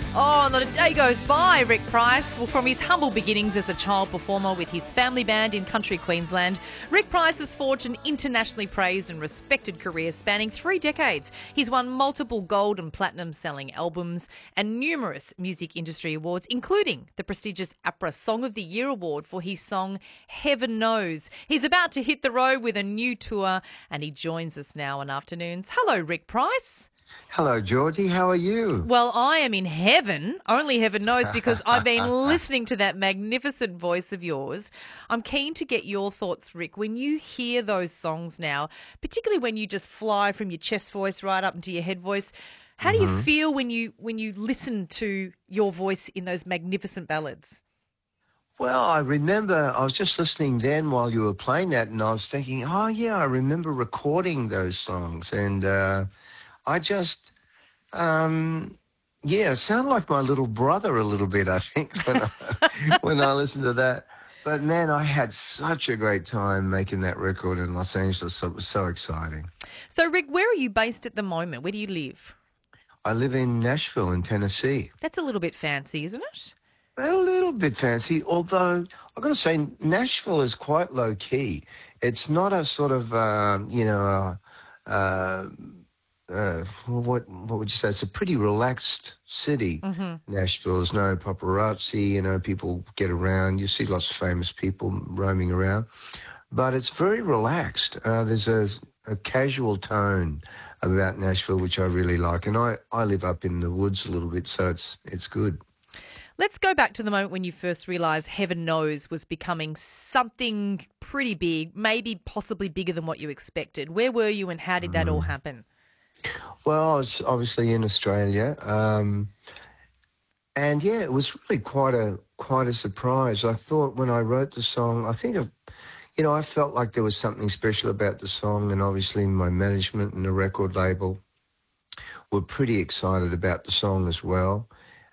Oh, not a day goes by, Rick Price. Well, from his humble beginnings as a child performer with his family band in country Queensland, Rick Price has forged an internationally praised and respected career spanning 3 decades. He's won multiple gold and platinum selling albums and numerous music industry awards, including the prestigious APRA Song of the Year award for his song Heaven Knows. He's about to hit the road with a new tour, and he joins us now on Afternoons. Hello, Rick Price. Hello, Georgie. How are you? Well, I am in heaven, only heaven knows, because I've been listening to that magnificent voice of yours. I'm keen to get your thoughts, Rick, when you hear those songs now, particularly when you just fly from your chest voice right up into your head voice. How do you feel when you listen to your voice in those magnificent ballads? Well, I remember I was just listening then while you were playing that, and I was thinking, oh, yeah, I remember recording those songs. And I just, sound like my little brother a little bit, I think, when I listen to that. But, man, I had such a great time making that record in Los Angeles. So it was so exciting. So, Rick, where are you based at the moment? Where do you live? I live in Nashville in Tennessee. That's a little bit fancy, isn't it? A little bit fancy, although I've got to say Nashville is quite low-key. It's not a sort of, what would you say? It's a pretty relaxed city. Nashville. There's no paparazzi, people get around. You see lots of famous people roaming around. But it's very relaxed. There's a casual tone about Nashville, which I really like. And I live up in the woods a little bit, so it's good. Let's go back to the moment when you first realised Heaven Knows was becoming something pretty big, maybe possibly bigger than what you expected. Where were you and how did that all happen? Well, I was obviously in Australia, and yeah, it was really quite a surprise. I thought when I wrote the song, I felt like there was something special about the song, and obviously my management and the record label were pretty excited about the song as well.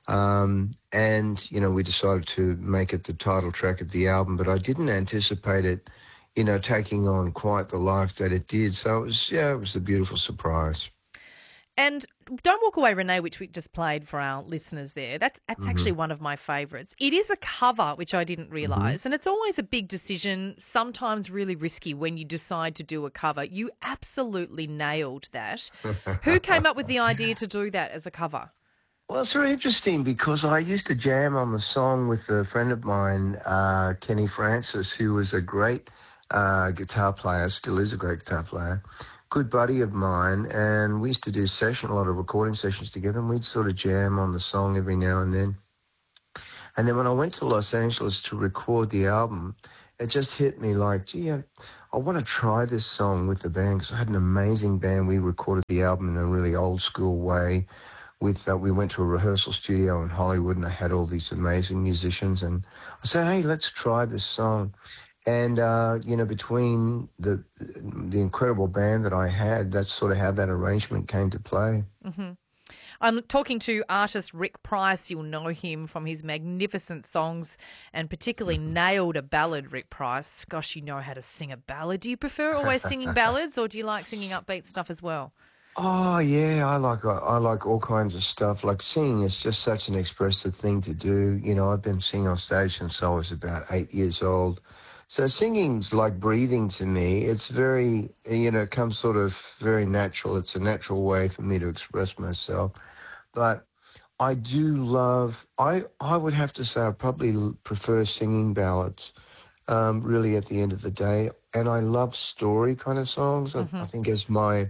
We decided to make it the title track of the album, but I didn't anticipate it, taking on quite the life that it did. So it was a beautiful surprise. And Don't Walk Away, Renee, which we just played for our listeners there, that's actually one of my favourites. It is a cover, which I didn't realise, and it's always a big decision, sometimes really risky when you decide to do a cover. You absolutely nailed that. Who came up with the idea to do that as a cover? Well, it's very interesting because I used to jam on the song with a friend of mine, Kenny Francis, who was a great guitar player, still is a great guitar player, good buddy of mine, and we used to do a lot of recording sessions together, and we'd sort of jam on the song every now and then. And then when I went to Los Angeles to record the album, it just hit me like, gee, I want to try this song with the band because I had an amazing band. We recorded the album in a really old school way. We went to a rehearsal studio in Hollywood, and I had all these amazing musicians. And I said, hey, let's try this song. And, between the incredible band that I had, that's sort of how that arrangement came to play. I'm talking to artist Rick Price. You'll know him from his magnificent songs and particularly nailed a ballad, Rick Price. Gosh, you know how to sing a ballad. Do you prefer always singing ballads or do you like singing upbeat stuff as well? Oh, yeah, I like all kinds of stuff. Like singing is just such an expressive thing to do. I've been singing on stage since I was about 8 years old. So singing's like breathing to me. It's very, it comes sort of very natural. It's a natural way for me to express myself. But I do love, I would have to say I probably prefer singing ballads, really at the end of the day. And I love story kind of songs. I think as my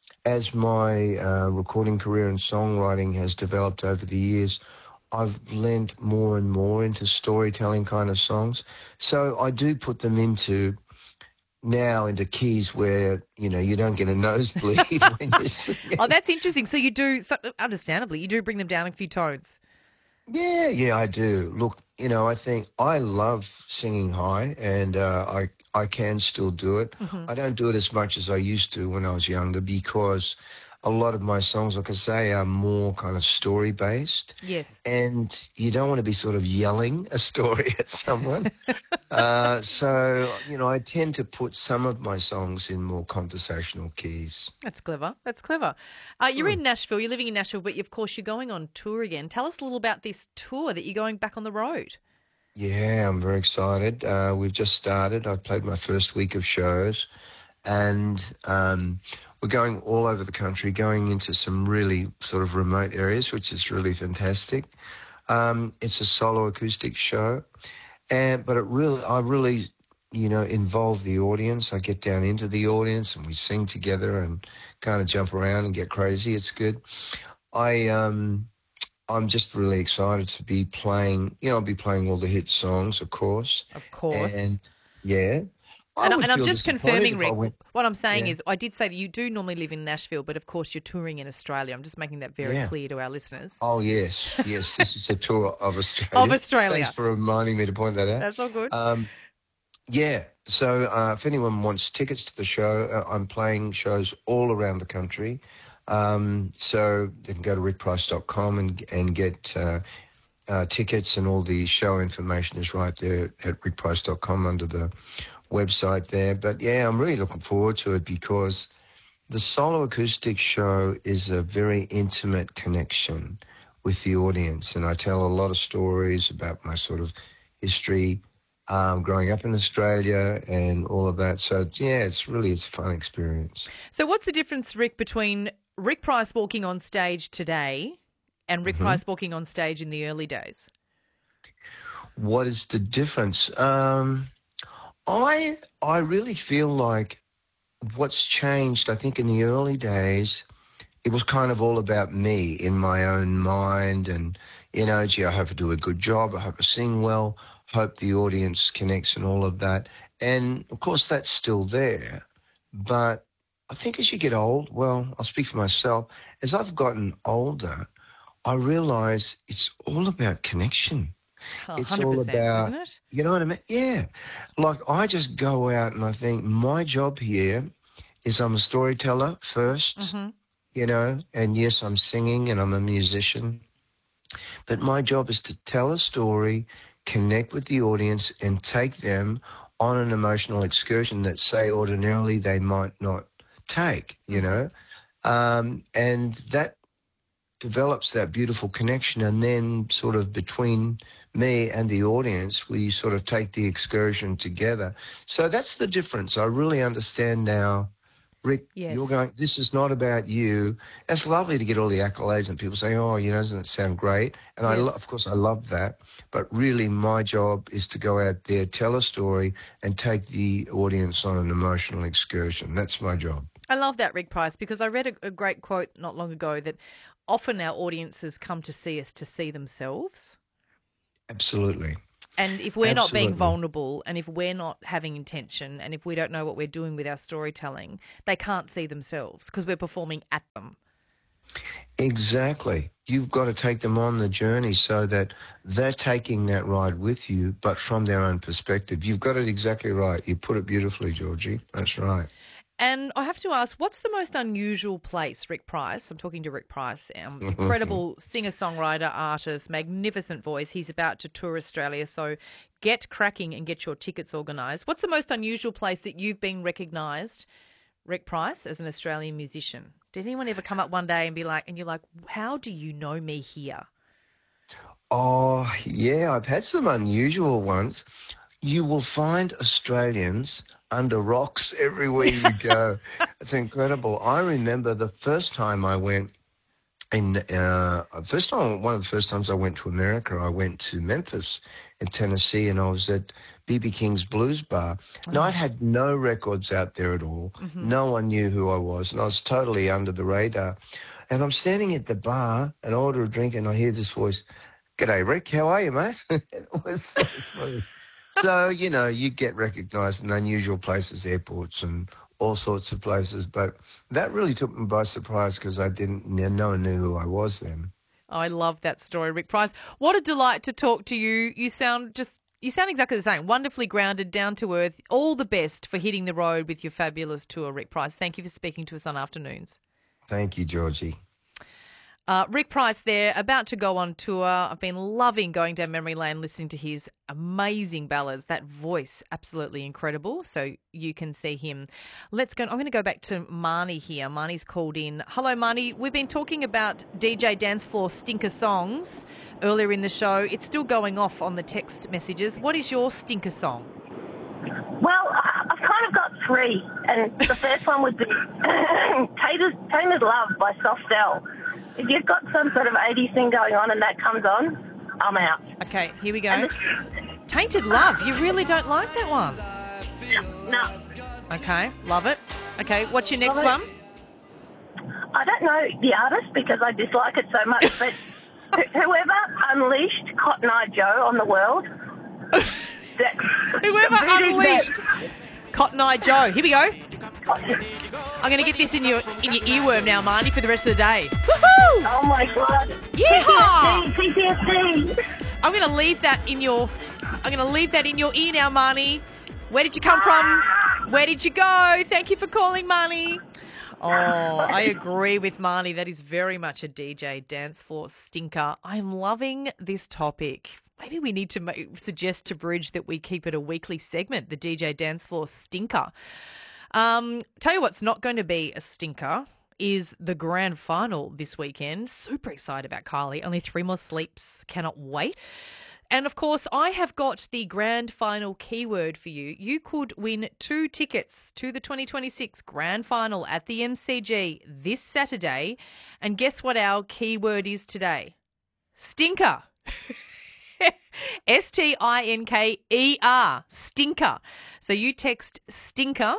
recording career and songwriting has developed over the years, I've lent more and more into storytelling kind of songs. So I do put them into keys where, you don't get a nosebleed when you sing. Oh, that's interesting. So you do, understandably, you do bring them down a few tones. Yeah, I do. Look, I think I love singing high, and I can still do it. I don't do it as much as I used to when I was younger because a lot of my songs, like I say, are more kind of story based. Yes. And you don't want to be sort of yelling a story at someone. So I tend to put some of my songs in more conversational keys. That's clever. That's clever. You're in Nashville. You're living in Nashville, but of course you're going on tour again. Tell us a little about this tour that you're going back on the road. Yeah, I'm very excited. We've just started. I played my first week of shows, and we're going all over the country, going into some really sort of remote areas, which is really fantastic. It's a solo acoustic show, but I really, involve the audience. I get down into the audience, and we sing together and kind of jump around and get crazy. It's good. I I'm just really excited to be playing. I'll be playing all the hit songs, of course. Of course. And yeah, I And, would and I'm feel just disappointed confirming, if I Rick, went. what I'm saying Yeah, is I did say that you do normally live in Nashville, but of course you're touring in Australia. I'm just making that very yeah. clear to our listeners. Oh yes, yes. This is a tour of Of Australia. Thanks Australia. for reminding me to point that out. That's all good. Yeah. So if anyone wants tickets to the show, I'm playing shows all around the country. So they can go to rickprice.com and get tickets, and all the show information is right there at rickprice.com under the website there. But yeah, I'm really looking forward to it because the solo acoustic show is a very intimate connection with the audience, and I tell a lot of stories about my sort of history, growing up in Australia and all of that. So yeah, it's a fun experience. So what's the difference, Rick, between Rick Price walking on stage today and Rick Price walking on stage in the early days? What is the difference? I really feel like what's changed, I think in the early days, it was kind of all about me in my own mind and, gee, I hope I do a good job. I hope I sing well. Hope the audience connects and all of that. And of course that's still there. But I think as you get old, well, I'll speak for myself. As I've gotten older, I realize it's all about connection. Oh, It's all 100%, isn't about, it? you know what I mean? Yeah. Like I just go out and I think my job here is I'm a storyteller first, and yes, I'm singing and I'm a musician, but my job is to tell a story, connect with the audience and take them on an emotional excursion that, say, ordinarily they might not take. And that develops that beautiful connection, and then sort of between me and the audience, we sort of take the excursion together. So that's the difference. I really understand now, Rick, you're Yes. going, this is not about you. It's lovely to get all the accolades and people say, oh, doesn't it sound great? And Yes. of course, I love that. But really, my job is to go out there, tell a story, and take the audience on an emotional excursion. That's my job. I love that, Rick Price, because I read a great quote not long ago that often our audiences come to see us to see themselves. Absolutely. And if we're not being Absolutely. vulnerable and if we're not having intention and if we don't know what we're doing with our storytelling, they can't see themselves because we're performing at them. Exactly. You've got to take them on the journey so that they're taking that ride with you, but from their own perspective. You've got it exactly right. You put it beautifully, Georgie. That's right. And I have to ask, what's the most unusual place, Rick Price? I'm talking to Rick Price, incredible singer-songwriter, artist, magnificent voice. He's about to tour Australia, so get cracking and get your tickets organised. What's the most unusual place that you've been recognised, Rick Price, as an Australian musician? Did anyone ever come up one day and be like, and you're like, how do you know me here? Oh, yeah, I've had some unusual ones. You will find Australians under rocks everywhere you go. It's incredible. I remember the first time I went one of the first times I went to America, I went to Memphis in Tennessee, and I was at B.B. King's Blues Bar. Now, I had no records out there at all. No one knew who I was, and I was totally under the radar. And I'm standing at the bar and I order a drink, and I hear this voice, "G'day, Rick, how are you, mate?" It was so funny. So, you get recognised in unusual places, airports and all sorts of places. But that really took me by surprise because no one knew who I was then. I love that story, Rick Price. What a delight to talk to you. You sound exactly the same. Wonderfully grounded, down to earth. All the best for hitting the road with your fabulous tour, Rick Price. Thank you for speaking to us on Afternoons. Thank you, Georgie. Rick Price there, about to go on tour. I've been loving going down memory lane, listening to his amazing ballads. That voice, absolutely incredible. So you can see him. Let's go. I'm going to go back to Marnie here. Marnie's called in. Hello, Marnie. We've been talking about DJ Dance Floor stinker songs earlier in the show. It's still going off on the text messages. What is your stinker song? Well, I've kind of got three, and the first one would be Tamer's Love by Soft Cell. If you've got some sort of 80s thing going on and that comes on, I'm out. Okay, here we go. Tainted Love. You really don't like that one? No. Okay, love it. Okay, what's your next one? I don't know the artist because I dislike it so much, but whoever unleashed Cotton Eye Joe on the world... Whoever unleashed Cotton Eye Joe. Here we go. I'm going to get this in your earworm now, Marnie, for the rest of the day. Woohoo! Oh my God! Yeehaw! PTSD. I'm going to leave that in your ear now, Marnie. Where did you come from? Where did you go? Thank you for calling, Marnie. Oh, I agree with Marnie. That is very much a DJ dance floor stinker. I'm loving this topic. Maybe we need to suggest to Bridge that we keep it a weekly segment, the DJ dance floor stinker. Tell you what's not going to be a stinker is the grand final this weekend. Super excited about Kylie. Only 3 more sleeps. Cannot wait. And, of course, I have got the grand final keyword for you. You could win 2 tickets to the 2026 grand final at the MCG this Saturday. And guess what our keyword is today? Stinker. STINKER. Stinker. So you text stinker,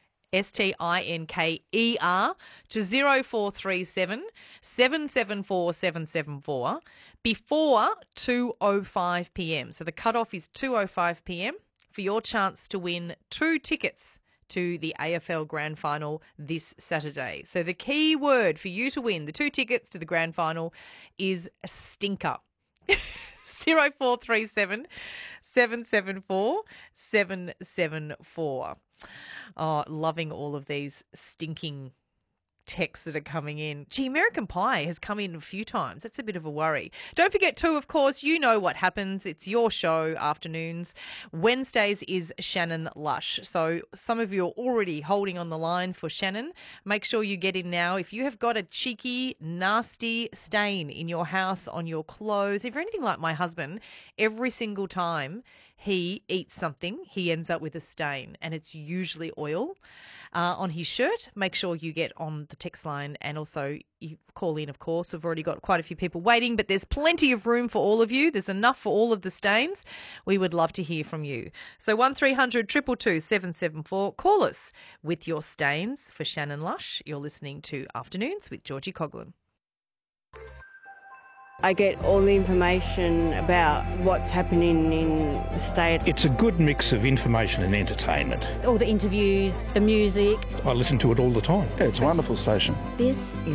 STINKER, to 0437 774 774 before 2:05 p.m. So the cutoff is 2:05 p.m. for your chance to win 2 tickets to the AFL Grand Final this Saturday. So the key word for you to win the 2 tickets to the Grand Final is stinker. 0437 774 774. Oh, loving all of these stinking texts that are coming in. Gee, American Pie has come in a few times. That's a bit of a worry. Don't forget too, of course, you know what happens. It's your show, afternoons. Wednesdays is Shannon Lush. So some of you are already holding on the line for Shannon. Make sure you get in now. If you have got a cheeky, nasty stain in your house, on your clothes, if you're anything like my husband, every single time he eats something, he ends up with a stain, and it's usually oil on his shirt. Make sure you get on the text line, and also you call in, of course. We've already got quite a few people waiting, but there's plenty of room for all of you. There's enough for all of the stains. We would love to hear from you. So 1300 222 774. Call us with your stains for Shannon Lush. You're listening to Afternoons with Georgie Coughlin. I get all the information about what's happening in the state. It's a good mix of information and entertainment. All the interviews, the music. I listen to it all the time. Yeah, it's a wonderful station. This is